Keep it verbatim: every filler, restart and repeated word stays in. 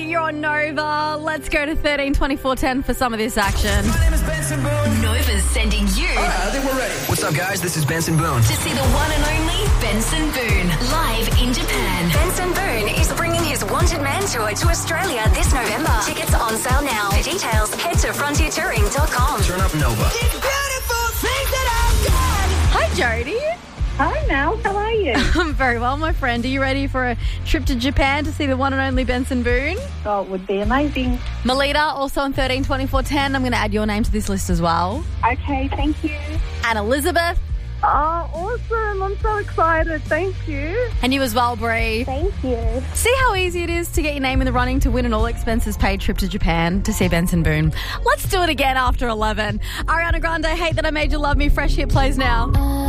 you're on Nova. Let's go to thirteen twenty-four ten for some of this action. My name is Benson Boone. Nova's sending you All right, I think we're ready. What's up, guys? This is Benson Boone. to see the one and only Benson Boone live in Japan. Benson Boone is bringing his Wanted Man tour to Australia this November. Tickets are on sale now. For details, head to frontier touring dot com. Turn up Nova. Beautiful things that I've got. Hi, Jody. Hi, Mel. How are you? I'm very well, my friend. Are you ready for a trip to Japan to see the one and only Benson Boone? Oh, it would be amazing. Melita, also on thirteen twenty-four ten. I'm going to add your name to this list as well. Okay, thank you. And Elizabeth. Oh, awesome. I'm so excited. Thank you. And you as well, Bree. Thank you. See how easy it is to get your name in the running to win an all-expenses-paid trip to Japan to see Benson Boone. Let's do it again after eleven. Ariana Grande, Hate That I Made You Love Me. Fresh hit plays now.